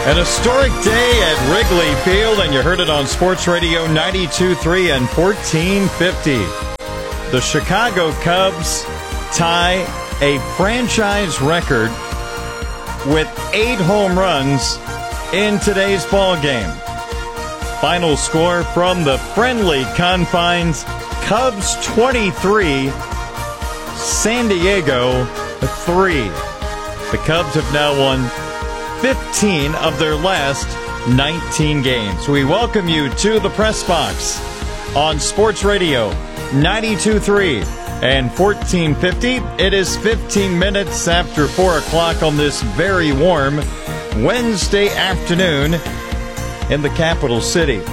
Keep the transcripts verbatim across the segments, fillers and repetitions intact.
An historic day at Wrigley Field, and you heard it on Sports Radio ninety-two point three and fourteen fifty. The Chicago Cubs tie a franchise record with eight home runs in today's ball game. Final score from the friendly confines: Cubs twenty-three, San Diego three. The Cubs have now won fifteen of their last nineteen games. We welcome you to the press box on Sports Radio ninety-two point three and fourteen fifty. It is fifteen minutes after four o'clock on this very warm Wednesday afternoon in the capital city.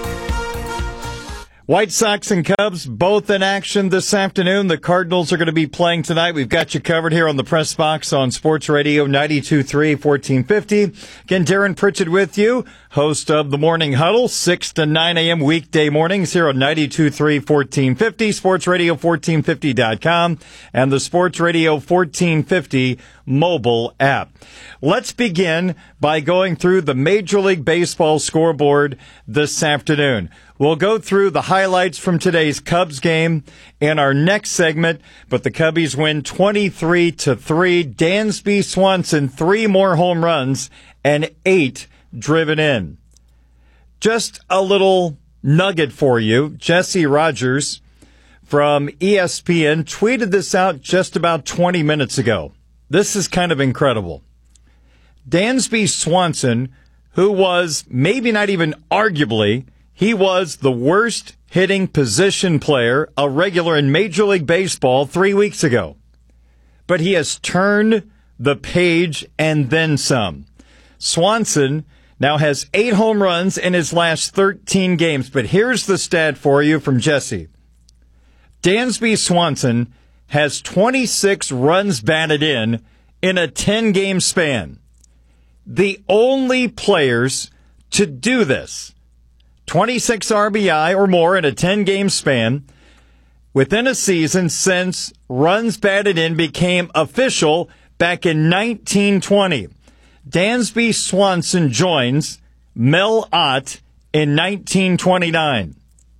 White Sox and Cubs both in action this afternoon. The Cardinals are going to be playing tonight. We've got you covered here on the press box on Sports Radio ninety-two point three, fourteen fifty. Again, Darren Pritchett with you, host of the Morning Huddle, six to nine a.m. weekday mornings here on ninety-two point three, fourteen fifty, Sports Radio fourteen fifty dot com, and the Sports Radio fourteen fifty mobile app. Let's begin by going through the Major League Baseball scoreboard this afternoon. We'll go through the highlights from today's Cubs game in our next segment, but the Cubbies win twenty-three to three. Dansby Swanson, three more home runs and eight driven in. Just a little nugget for you. Jesse Rogers from E S P N tweeted this out just about twenty minutes ago. This is kind of incredible. Dansby Swanson, who was maybe not even arguably, he was the worst hitting position player, a regular in Major League Baseball three weeks ago. But he has turned the page and then some. Swanson now has eight home runs in his last thirteen games. But here's the stat for you from Jesse. Dansby Swanson has twenty-six runs batted in in a ten-game span. The only players to do this, twenty-six R B I or more in a ten-game span within a season since runs batted in became official back in nineteen twenty. Dansby Swanson joins Mel Ott in nineteen twenty-nine,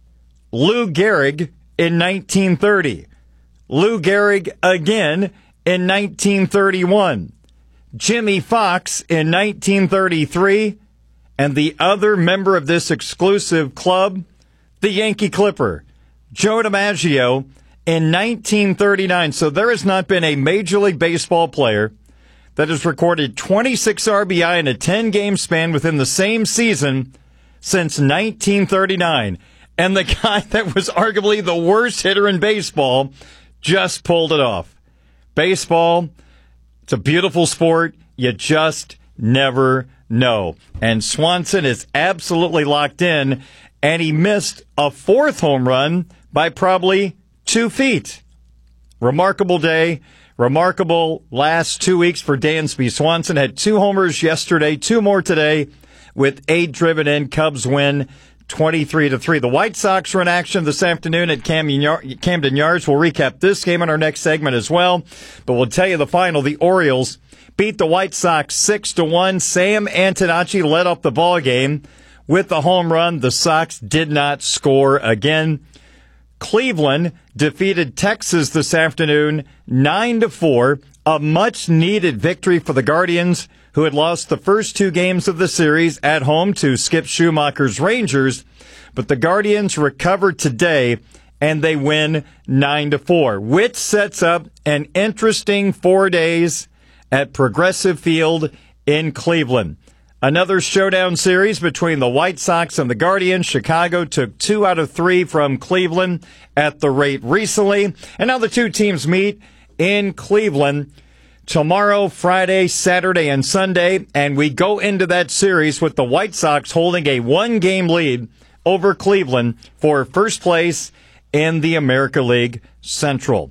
Lou Gehrig in nineteen thirty, Lou Gehrig again in nineteen thirty-one, Jimmy Fox in nineteen thirty-three, and the other member of this exclusive club, the Yankee Clipper, Joe DiMaggio, in nineteen thirty-nine. So there has not been a Major League Baseball player that has recorded twenty-six R B I in a ten-game span within the same season since nineteen thirty-nine. And the guy that was arguably the worst hitter in baseball just pulled it off. Baseball, it's a beautiful sport. You just never know. And Swanson is absolutely locked in, and he missed a fourth home run by probably two feet. Remarkable day. Remarkable last two weeks for Dansby Swanson. Had two homers yesterday, two more today, with eight driven in. Cubs win twenty-three to three. The White Sox are in action this afternoon at Camden Yards. We'll recap this game in our next segment as well. But we'll tell you the final. The Orioles beat the White Sox six to one. Sam Antonacci led up the ball game with the home run. The Sox did not score again. Cleveland defeated Texas this afternoon nine to four. A much-needed victory for the Guardians, who had lost the first two games of the series at home to Skip Schumacher's Rangers. But the Guardians recovered today, and they win nine to four, which sets up an interesting four days at Progressive Field in Cleveland. Another showdown series between the White Sox and the Guardians. Chicago took two out of three from Cleveland at the rate recently. And now the two teams meet in Cleveland tomorrow, Friday, Saturday, and Sunday. And we go into that series with the White Sox holding a one-game lead over Cleveland for first place in the America League Central.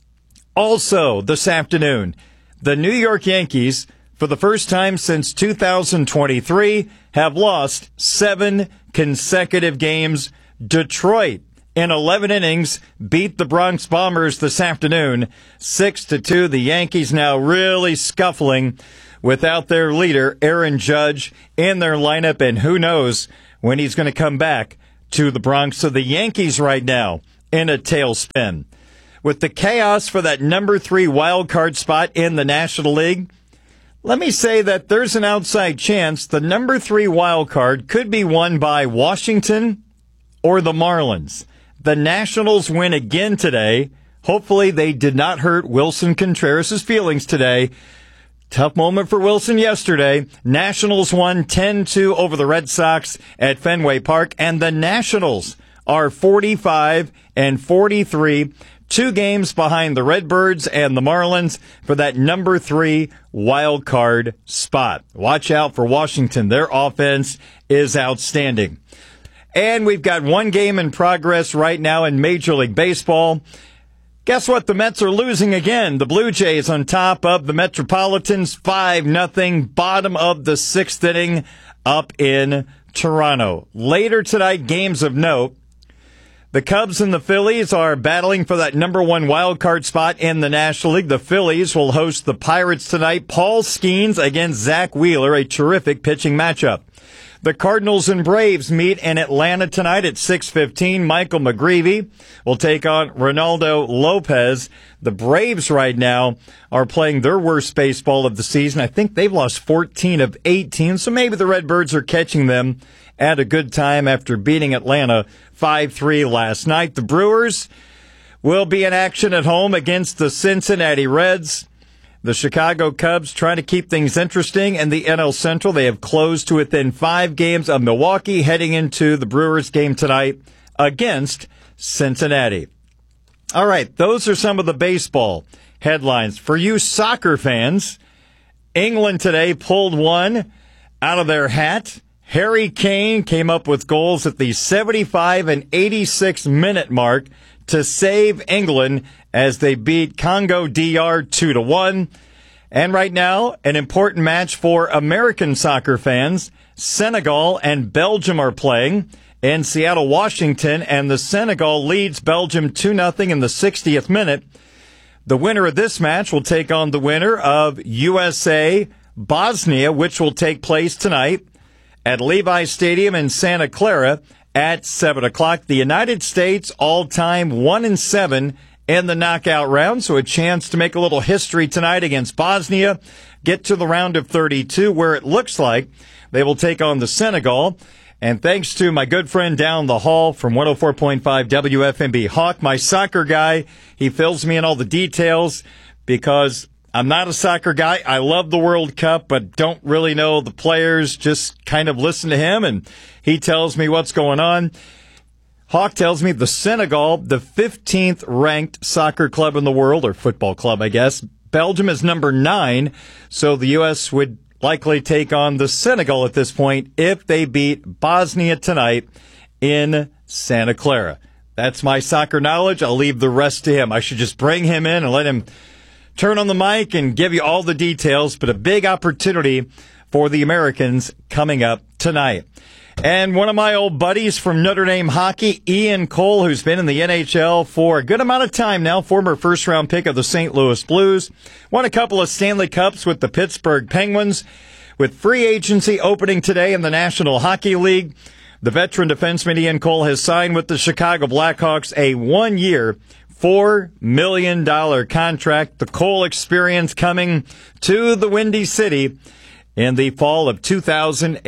Also this afternoon, the New York Yankees, for the first time since two thousand twenty-three, have lost seven consecutive games. Detroit, in eleven innings, beat the Bronx Bombers this afternoon, six to two. The Yankees now really scuffling without their leader, Aaron Judge, in their lineup, and who knows when he's going to come back to the Bronx. So the Yankees right now in a tailspin. With the chaos for that number three wild card spot in the National League, let me say that there's an outside chance the number three wild card could be won by Washington or the Marlins. The Nationals win again today. Hopefully they did not hurt Wilson Contreras' feelings today. Tough moment for Wilson yesterday. Nationals won ten two over the Red Sox at Fenway Park, and the Nationals are forty-five and forty-three. Two games behind the Redbirds and the Marlins for that number three wild card spot. Watch out for Washington. Their offense is outstanding. And we've got one game in progress right now in Major League Baseball. Guess what? The Mets are losing again. The Blue Jays on top of the Metropolitans, five nothing, bottom of the sixth inning up in Toronto. Later tonight, games of note. The Cubs and the Phillies are battling for that number one wild card spot in the National League. The Phillies will host the Pirates tonight. Paul Skeens against Zach Wheeler, a terrific pitching matchup. The Cardinals and Braves meet in Atlanta tonight at six fifteen. Michael McGreevy will take on Ronaldo Lopez. The Braves right now are playing their worst baseball of the season. I think they've lost fourteen of eighteen, so maybe the Redbirds are catching them at a good time after beating Atlanta five three last night. The Brewers will be in action at home against the Cincinnati Reds. The Chicago Cubs trying to keep things interesting in the N L Central. They have closed to within five games of Milwaukee heading into the Brewers game tonight against Cincinnati. All right, those are some of the baseball headlines. For you soccer fans, England today pulled one out of their hat. Harry Kane came up with goals at the seventy-five and eighty-six minute mark to save England as they beat Congo D R two to one. And right now, an important match for American soccer fans. Senegal and Belgium are playing in Seattle, Washington, and the Senegal leads Belgium two nothing in the sixtieth minute. The winner of this match will take on the winner of U S A Bosnia, which will take place tonight at Levi Stadium in Santa Clara at seven o'clock. The United States all-time one and seven in the knockout round, so a chance to make a little history tonight against Bosnia, get to the round of thirty-two, where it looks like they will take on the Senegal. And thanks to my good friend down the hall from one oh four point five W F M B, Hawk, my soccer guy, he fills me in all the details because I'm not a soccer guy. I love the World Cup, but don't really know the players. Just kind of listen to him, and he tells me what's going on. Hawk tells me the Senegal, the fifteenth ranked soccer club in the world, or football club, I guess. Belgium is number nine, so the U S would likely take on the Senegal at this point if they beat Bosnia tonight in Santa Clara. That's my soccer knowledge. I'll leave the rest to him. I should just bring him in and let him turn on the mic and give you all the details, but a big opportunity for the Americans coming up tonight. And one of my old buddies from Notre Dame hockey, Ian Cole, who's been in the N H L for a good amount of time now, former first-round pick of the Saint Louis Blues, won a couple of Stanley Cups with the Pittsburgh Penguins. With free agency opening today in the National Hockey League, the veteran defenseman Ian Cole has signed with the Chicago Blackhawks a one-year, four million dollars contract. The Cole experience coming to the Windy City in the fall of two thousand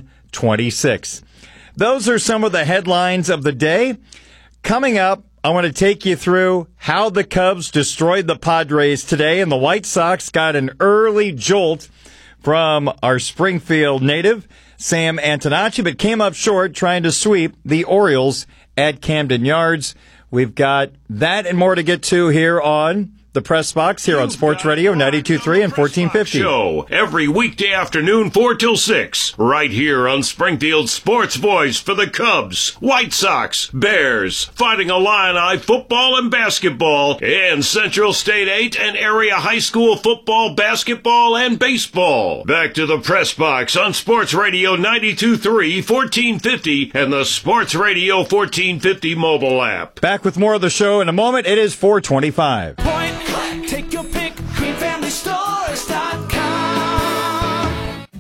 twenty-six. Those are some of the headlines of the day. Coming up, I want to take you through how the Cubs destroyed the Padres today, and the White Sox got an early jolt from our Springfield native, Sam Antonacci, but came up short trying to sweep the Orioles at Camden Yards. We've got that and more to get to here on the Press Box here on Sports Radio ninety-two point three and fourteen fifty. Show every weekday afternoon four till six, right here on Springfield's Sports Voice for the Cubs, White Sox, Bears, Fighting Illini football and basketball, and Central State eight and area high school football, basketball, and baseball. Back to the Press Box on Sports Radio ninety-two point three, fourteen fifty, and the Sports Radio fourteen fifty mobile app. Back with more of the show in a moment. It is four twenty-five. Point, take your pick, green family stores dot com.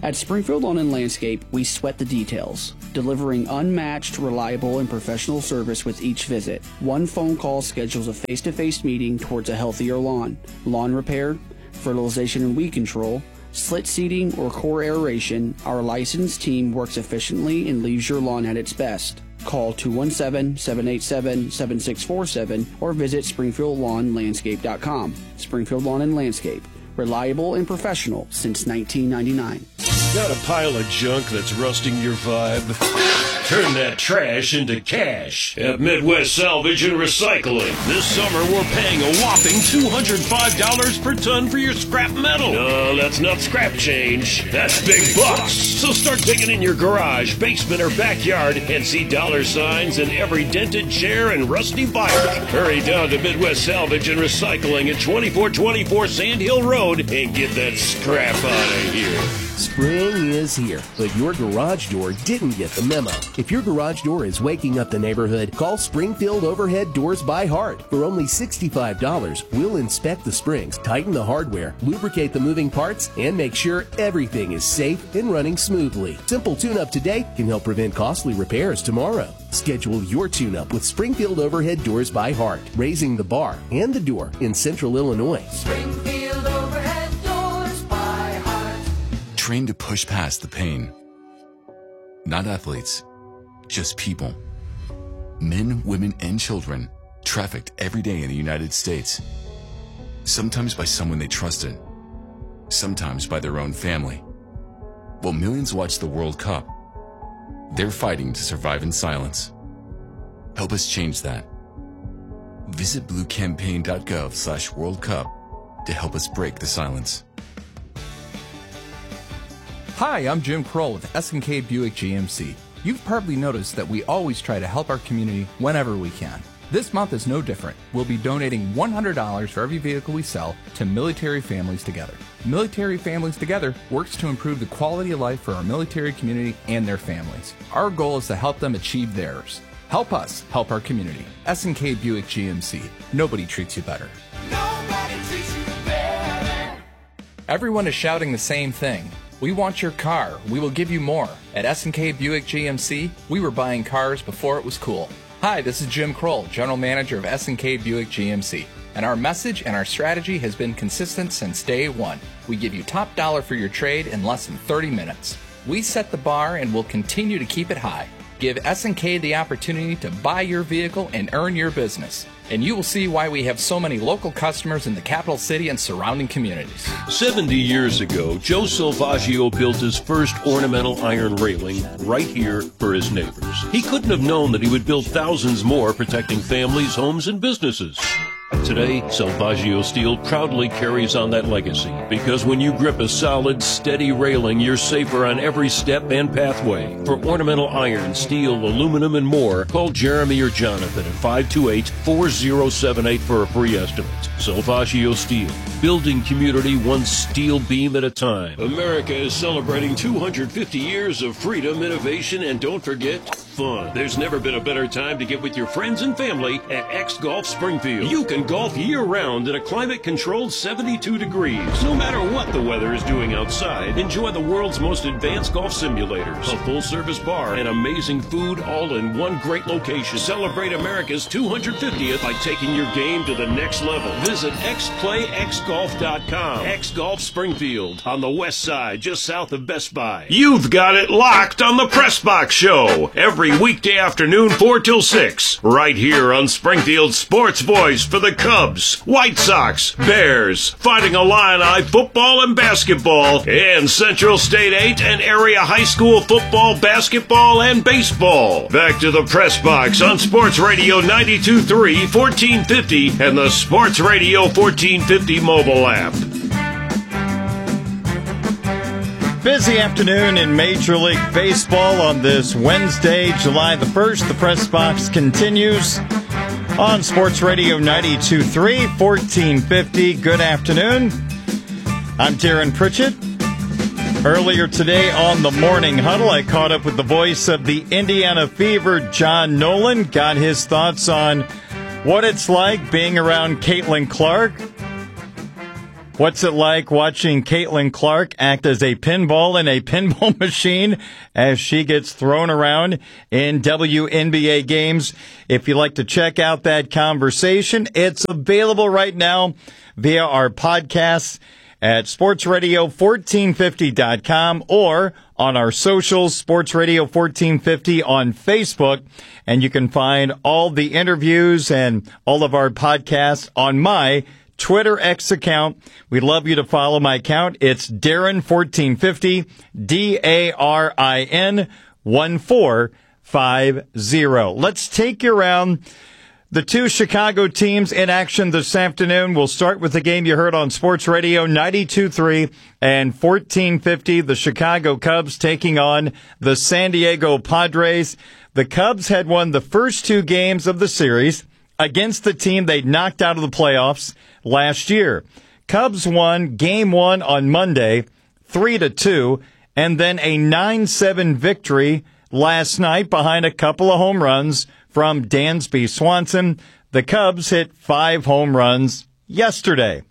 At Springfield Lawn and Landscape, we sweat the details, delivering unmatched, reliable, and professional service with each visit. One phone call schedules a face-to-face meeting towards a healthier lawn. Lawn repair, fertilization and weed control, slit seeding, or core aeration, our licensed team works efficiently and leaves your lawn at its best. Call two one seven, seven eight seven, seven six four seven or visit springfield lawn landscape dot com. Springfield Lawn and Landscape, reliable and professional since nineteen ninety-nine. Got a pile of junk that's rusting your vibe? Turn that trash into cash at Midwest Salvage and Recycling. This summer, we're paying a whopping two hundred five dollars per ton for your scrap metal. No, that's not scrap change. That's big bucks. So start digging in your garage, basement, or backyard and see dollar signs in every dented chair and rusty bike. Hurry down to Midwest Salvage and Recycling at twenty-four twenty-four Sand Hill Road and get that scrap out of here. Spring is here, but your garage door didn't get the memo. If your garage door is waking up the neighborhood, call Springfield Overhead Doors by Heart. For only sixty-five dollars, we'll inspect the springs, tighten the hardware, lubricate the moving parts, and make sure everything is safe and running smoothly. Simple tune-up today can help prevent costly repairs tomorrow. Schedule your tune-up with Springfield Overhead Doors by Heart, raising the bar and the door in Central Illinois. Springfield Overhead Doors by Heart. Trained to push past the pain. Not athletes, just people. Men, women, and children trafficked every day in the United States. Sometimes by someone they trusted, sometimes by their own family. While millions watch the World Cup, they're fighting to survive in silence. Help us change that. Visit bluecampaign.gov slash World Cup to help us break the silence. Hi, I'm Jim Kroll with S and K Buick G M C. You've probably noticed that we always try to help our community whenever we can. This month is no different. We'll be donating one hundred dollars for every vehicle we sell to Military Families Together. Military Families Together works to improve the quality of life for our military community and their families. Our goal is to help them achieve theirs. Help us help our community. S and K Buick G M C. Nobody treats you better. Nobody treats you better. Everyone is shouting the same thing. We want your car. We will give you more. At S and K Buick G M C, we were buying cars before it was cool. Hi, this is Jim Kroll, General Manager of S and K Buick G M C. And our message and our strategy has been consistent since day one. We give you top dollar for your trade in less than thirty minutes. We set the bar and will continue to keep it high. Give S and K the opportunity to buy your vehicle and earn your business. And you will see why we have so many local customers in the capital city and surrounding communities. seventy years ago, Joe Salvaggio built his first ornamental iron railing right here for his neighbors. He couldn't have known that he would build thousands more protecting families, homes, and businesses. Today, Salvaggio Steel proudly carries on that legacy because when you grip a solid, steady railing, you're safer on every step and pathway. For ornamental iron, steel, aluminum, and more, call Jeremy or Jonathan at five two eight, four zero seven eight for a free estimate. Salvaggio Steel, building community one steel beam at a time. America is celebrating two hundred fifty years of freedom, innovation, and don't forget, fun. There's never been a better time to get with your friends and family at X Golf Springfield. You can golf year-round in a climate-controlled seventy-two degrees. No matter what the weather is doing outside, enjoy the world's most advanced golf simulators, a full-service bar, and amazing food all in one great location. Celebrate America's two hundred fiftieth by taking your game to the next level. Visit x play x golf dot com. X Golf Springfield on the west side, just south of Best Buy. You've got it locked on the Press Box Show every weekday afternoon, four till six, right here on Springfield's Sports Voice for the Cubs, White Sox, Bears, Fighting Illini football and basketball, and Central State eight and area high school football, basketball, and baseball. Back to the Press Box on Sports Radio ninety-two point three, fourteen fifty, and the Sports Radio fourteen fifty mobile app. Busy afternoon in Major League Baseball on this Wednesday, July the first. The Press Box continues on Sports Radio ninety-two point three, fourteen fifty. Good afternoon. I'm Darren Pritchett. Earlier today on the Morning Huddle, I caught up with the voice of the Indiana Fever, John Nolan. Got his thoughts on what it's like being around Caitlin Clark. What's it like watching Caitlin Clark act as a pinball in a pinball machine as she gets thrown around in W N B A games? If you'd like to check out that conversation, it's available right now via our podcast at sports radio fourteen fifty dot com or on our socials, Sports Radio fourteen fifty on Facebook. And you can find all the interviews and all of our podcasts on my Twitter X account. We'd love you to follow my account. It's Darren fourteen fifty, D A R I N one four five zero. Let's take you around the two Chicago teams in action this afternoon. We'll start with the game you heard on Sports Radio ninety-two point three and fourteen fifty. The Chicago Cubs taking on the San Diego Padres. The Cubs had won the first two games of the series against the team they knocked out of the playoffs last year. Cubs won game one on Monday, three to two, and then a nine seven victory last night behind a couple of home runs from Dansby Swanson. The Cubs hit five home runs yesterday.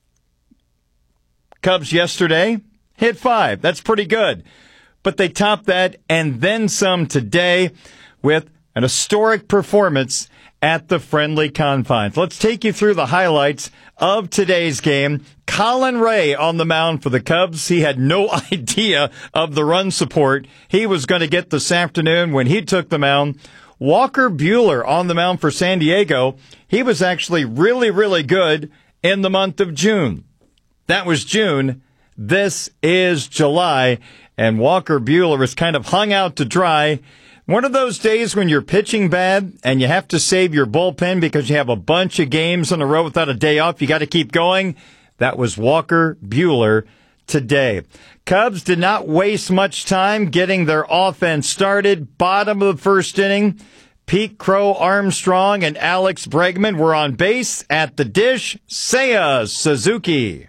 Cubs yesterday hit five. That's pretty good. But they topped that and then some today with an historic performance at the friendly confines. Let's take you through the highlights of today's game. Colin Ray on the mound for the Cubs. He had no idea of the run support he was going to get this afternoon when he took the mound. Walker Buehler on the mound for San Diego. He was actually really, really good in the month of June. That was June. This is July, and Walker Buehler is kind of hung out to dry. One of those days when you're pitching bad and you have to save your bullpen because you have a bunch of games in a row without a day off. You got to keep going. That was Walker Buehler today. Cubs did not waste much time getting their offense started. Bottom of the first inning, Pete Crow Armstrong and Alex Bregman were on base. At the dish, Seiya Suzuki.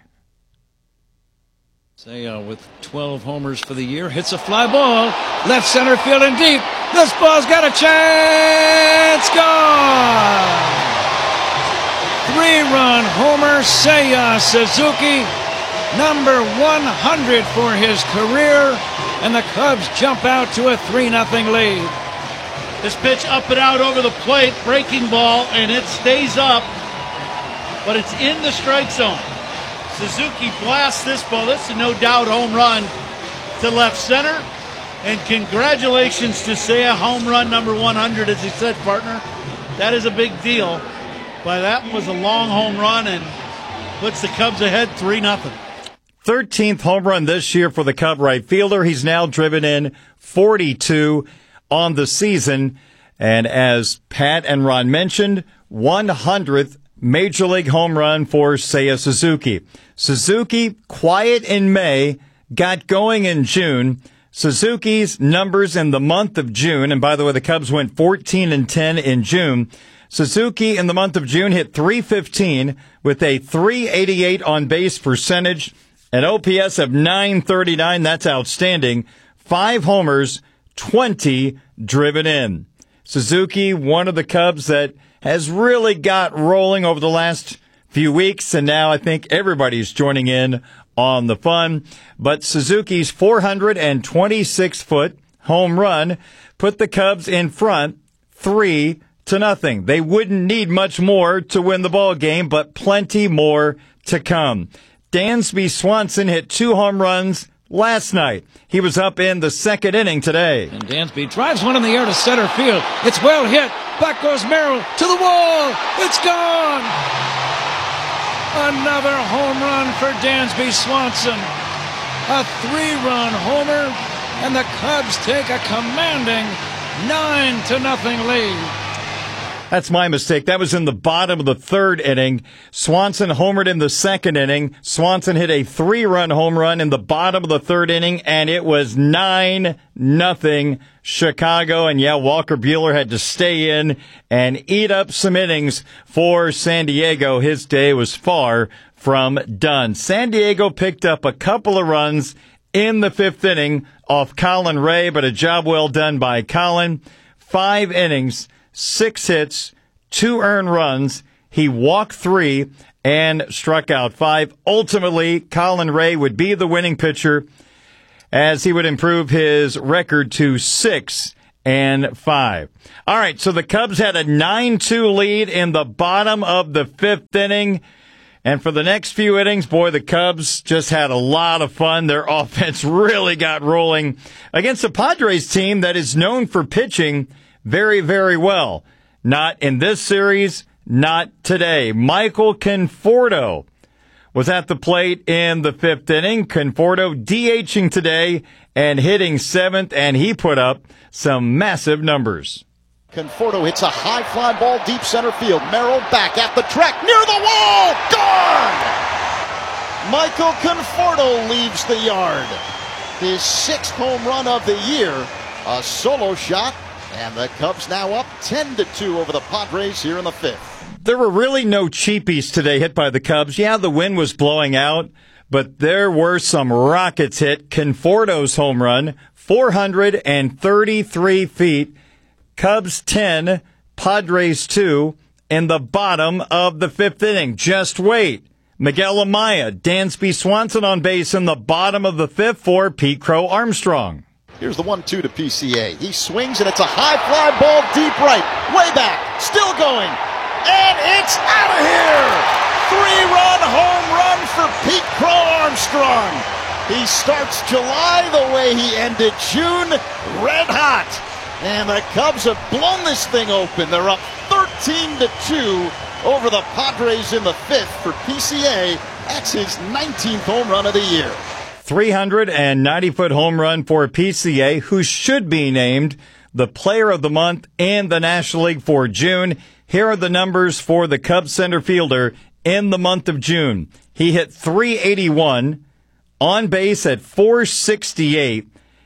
Seiya with twelve homers for the year hits a fly ball, left center field and deep. This ball's got a chance. Gone! Three-run homer, Seiya Suzuki, number one hundred for his career, and the Cubs jump out to a three nothing lead. This pitch up and out over the plate, breaking ball, and it stays up, but it's in the strike zone. Suzuki blasts this ball. This is no doubt home run to left center. And congratulations to Seiya, home run number one hundred, as he said, partner. That is a big deal. But that was a long home run and puts the Cubs ahead three nothing. thirteenth home run this year for the Cub right fielder. He's now driven in forty-two on the season. And as Pat and Ron mentioned, one hundredth Major League home run for Seiya Suzuki. Suzuki, quiet in May, got going in June. Suzuki's numbers in the month of June, and by the way, the Cubs went fourteen and ten in June. Suzuki in the month of June hit three fifteen with a three eighty-eight on base percentage, an O P S of nine thirty-nine. That's outstanding. Five homers, twenty driven in. Suzuki, one of the Cubs that has really got rolling over the last few weeks, and now I think everybody's joining in on the fun. But Suzuki's four hundred twenty-six foot home run put the Cubs in front three to nothing. They wouldn't need much more to win the ball game, but plenty more to come. Dansby Swanson hit two home runs last night. He was up in the second inning today. And Dansby drives one in the air to center field. It's well hit. Back goes Merrill to the wall. It's gone. Another home run for Dansby Swanson. A three-run homer, and the Cubs take a commanding nine to nothing lead. That's my mistake. That was in the bottom of the third inning. Swanson homered in the second inning. Swanson hit a three-run home run in the bottom of the third inning, and it was nine nothing Chicago. And yeah, Walker Buehler had to stay in and eat up some innings for San Diego. His day was far from done. San Diego picked up a couple of runs in the fifth inning off Colin Ray, but a job well done by Colin. Five innings, six hits, two earned runs. He walked three and struck out five. Ultimately, Colin Ray would be the winning pitcher as he would improve his record to six and five. All right, so the Cubs had a nine two lead in the bottom of the fifth inning. And for the next few innings, boy, the Cubs just had a lot of fun. Their offense really got rolling against a Padres team that is known for pitching very, very well. Not in this series, not today. Michael Conforto was at the plate in the fifth inning. Conforto DHing today and hitting seventh, and he put up some massive numbers. Conforto hits a high fly ball deep center field. Merrill back at the track near the wall. Gone! Michael Conforto leaves the yard. His sixth home run of the year. A solo shot. And the Cubs now up ten to two over the Padres here in the fifth. There were really no cheapies today hit by the Cubs. Yeah, the wind was blowing out, but there were some rockets hit. Conforto's home run, four hundred thirty-three feet. Cubs ten, Padres two, in the bottom of the fifth inning. Just wait. Miguel Amaya, Dansby Swanson on base in the bottom of the fifth for Pete Crow Armstrong. Here's the one two to P C A. He swings, and it's a high fly ball deep right. Way back. Still going. And it's out of here. Three-run home run for Pete Crow Armstrong. He starts July the way he ended June. Red hot. And the Cubs have blown this thing open. They're up thirteen to two over the Padres in the fifth for P C A. That's his nineteenth home run of the year. three hundred ninety foot home run for P C A, who should be named the Player of the Month in the National League for June. Here are the numbers for the Cubs center fielder in the month of June. He hit three eighty-one, on base at four sixty-eight.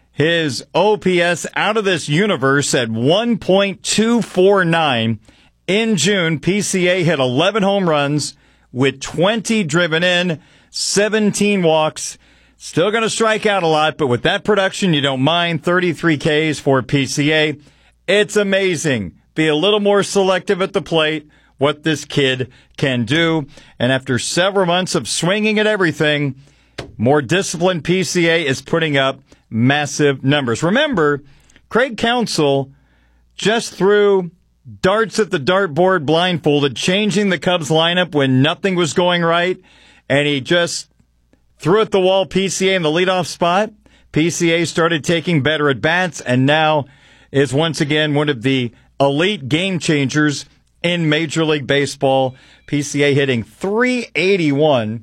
His O P S out of this universe at one point two four nine. In June, P C A hit eleven home runs with twenty driven in, seventeen walks. Still going to strike out a lot, but with that production, you don't mind. thirty-three Ks for P C A. It's amazing. Be a little more selective at the plate, what this kid can do. And after several months of swinging at everything, more disciplined P C A is putting up massive numbers. Remember, Craig Counsell just threw darts at the dartboard blindfolded, changing the Cubs lineup when nothing was going right, and he just threw at the wall P C A in the leadoff spot. P C A started taking better at bats, and now is once again one of the elite game changers in Major League Baseball. P C A hitting three eighty-one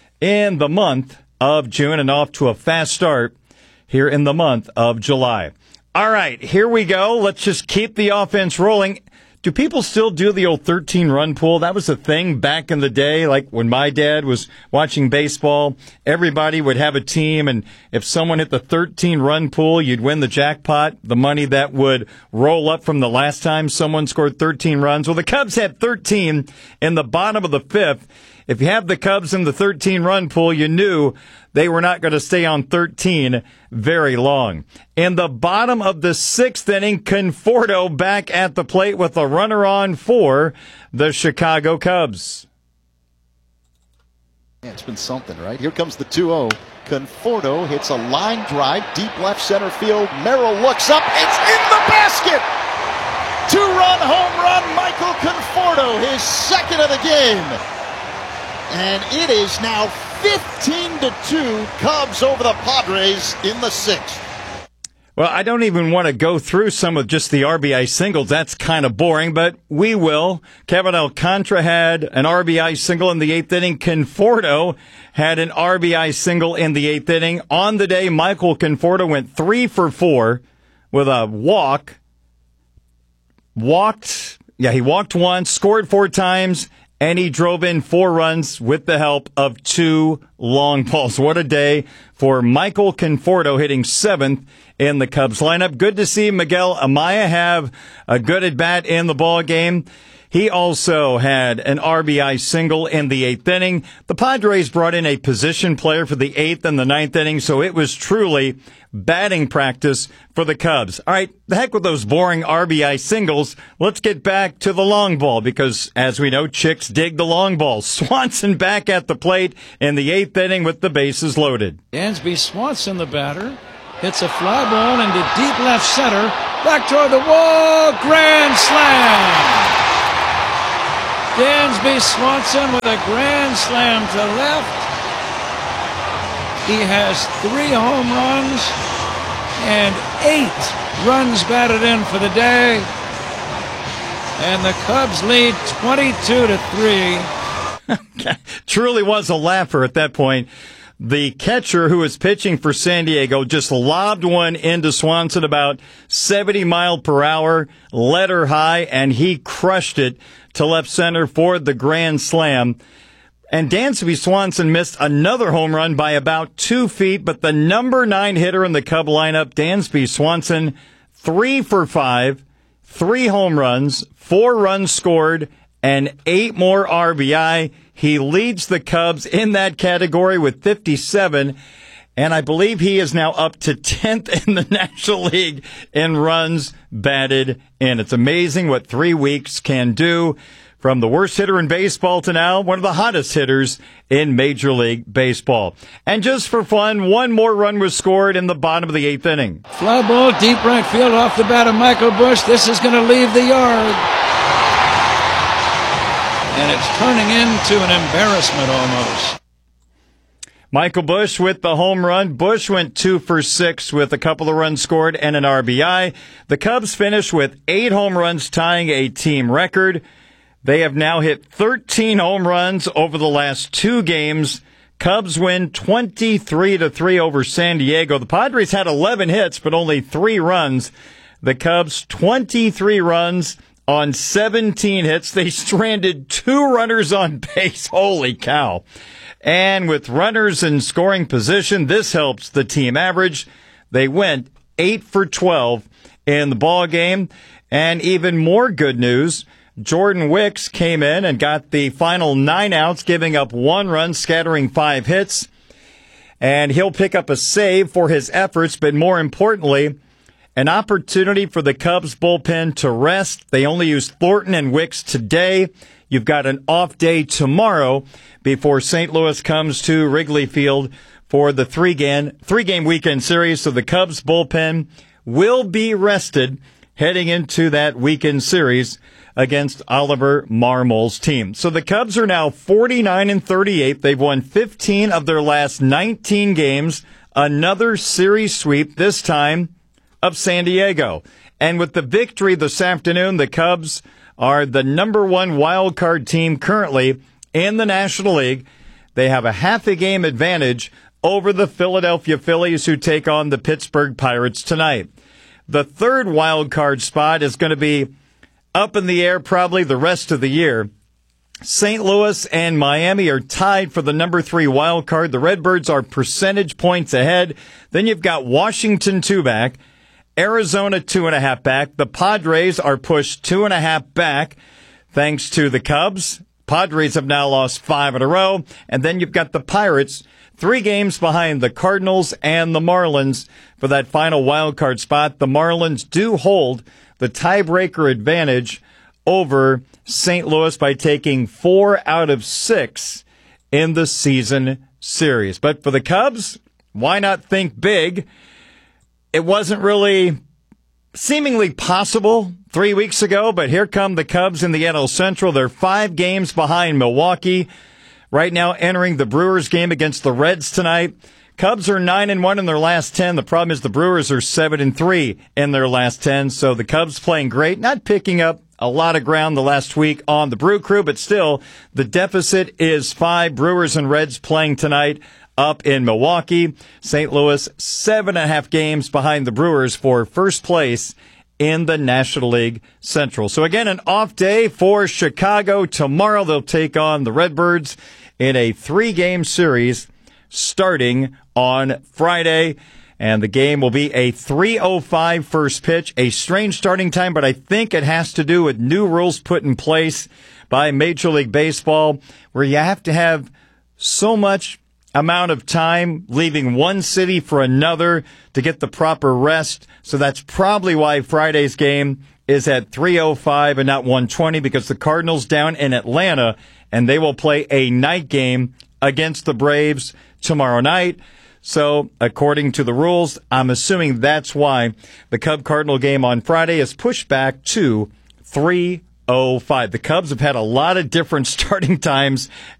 in the month of June and off to a fast start here in the month of July. All right, here we go. Let's just keep the offense rolling. Do people still do the old thirteen-run pool? That was a thing back in the day, like when my dad was watching baseball. Everybody would have a team, and if someone hit the thirteen-run pool, you'd win the jackpot, the money that would roll up from the last time someone scored thirteen runs. Well, the Cubs had thirteen in the bottom of the fifth. If you have the Cubs in the thirteen-run pool, you knew they were not going to stay on thirteen very long. In the bottom of the sixth inning, Conforto back at the plate with a runner on for the Chicago Cubs. Yeah, it's been something, right? Here comes the two oh. Conforto hits a line drive, deep left center field. Merrill looks up. It's in the basket! Two-run home run, Michael Conforto, his second of the game. And it is now fifteen to two, Cubs over the Padres in the sixth. Well, I don't even want to go through some of just the R B I singles. That's kind of boring, but we will. Kevin Alcantara had an R B I single in the eighth inning. Conforto had an R B I single in the eighth inning. On the day, Michael Conforto went three for four with a walk. Walked, yeah, he walked once, scored four times, and he drove in four runs with the help of two long balls. What a day for Michael Conforto, hitting seventh in the Cubs lineup. Good to see Miguel Amaya have a good at-bat in the ball game. He also had an R B I single in the eighth inning. The Padres brought in a position player for the eighth and the ninth inning, so it was truly batting practice for the Cubs. All right, the heck with those boring R B I singles. Let's get back to the long ball because, as we know, chicks dig the long ball. Swanson back at the plate in the eighth inning with the bases loaded. Dansby Swanson, the batter, hits a fly ball into deep left center. Back toward the wall. Grand slam. Dansby Swanson with a grand slam to left. He has three home runs and eight runs batted in for the day. And the Cubs lead twenty-two to three. Truly was a laugher at that point. The catcher who was pitching for San Diego just lobbed one into Swanson about seventy mile per hour, let her high, and he crushed it to left center for the grand slam. And Dansby Swanson missed another home run by about two feet, but the number nine hitter in the Cub lineup, Dansby Swanson, three for five, three home runs, four runs scored, and eight more R B I. He leads the Cubs in that category with fifty-seven, and I believe he is now up to tenth in the National League in runs batted in. It's amazing what three weeks can do. From the worst hitter in baseball to now one of the hottest hitters in Major League Baseball. And just for fun, one more run was scored in the bottom of the eighth inning. Fly ball, deep right field off the bat of Michael Busch. This is going to leave the yard. And it's turning into an embarrassment almost. Michael Busch with the home run. Busch went two for six with a couple of runs scored and an R B I. The Cubs finished with eight home runs, tying a team record. They have now hit thirteen home runs over the last two games. Cubs win twenty-three to three over San Diego. The Padres had eleven hits, but only three runs. The Cubs, twenty-three runs on seventeen hits. They stranded two runners on base. Holy cow. And with runners in scoring position, this helps the team average. They went eight for twelve in the ball game. And even more good news, Jordan Wicks came in and got the final nine outs, giving up one run, scattering five hits. And he'll pick up a save for his efforts, but more importantly, an opportunity for the Cubs bullpen to rest. They only used Thornton and Wicks today. You've got an off day tomorrow before Saint Louis comes to Wrigley Field for the three-game three-game weekend series. So the Cubs bullpen will be rested heading into that weekend series against Oliver Marmol's team. So the Cubs are now forty-nine and thirty-eight. They've won fifteen of their last nineteen games. Another series sweep, this time of San Diego. And with the victory this afternoon, the Cubs are the number one wild card team currently in the National League. They have a half a game advantage over the Philadelphia Phillies, who take on the Pittsburgh Pirates tonight. The third wild card spot is going to be up in the air probably the rest of the year. Saint Louis and Miami are tied for the number three wild card. The Redbirds are percentage points ahead. Then you've got Washington two back, Arizona two and a half back. The Padres are pushed two and a half back thanks to the Cubs. Padres have now lost five in a row. And then you've got the Pirates, three games behind the Cardinals and the Marlins for that final wild card spot. The Marlins do hold the tiebreaker advantage over Saint Louis by taking four out of six in the season series. But for the Cubs, why not think big? It wasn't really seemingly possible three weeks ago, but here come the Cubs in the N L Central. They're five games behind Milwaukee. Right now entering the Brewers game against the Reds tonight. Cubs are nine and one in their last ten. The problem is the Brewers are seven and three in their last ten. So the Cubs playing great, not picking up a lot of ground the last week on the Brew Crew, but still the deficit is five. Brewers and Reds playing tonight up in Milwaukee. Saint Louis, seven and a half games behind the Brewers for first place in the National League Central. So again, an off day for Chicago. Tomorrow they'll take on the Redbirds in a three-game series starting on Friday. And the game will be a three oh five first pitch, a strange starting time, but I think it has to do with new rules put in place by Major League Baseball, where you have to have so much amount of time leaving one city for another to get the proper rest. So that's probably why Friday's game is at three oh five and not one twenty, because the Cardinals down in Atlanta, and they will play a night game against the Braves tomorrow night. So, according to the rules, I'm assuming that's why the Cub-Cardinal game on Friday is pushed back to three oh five. The Cubs have had a lot of different starting times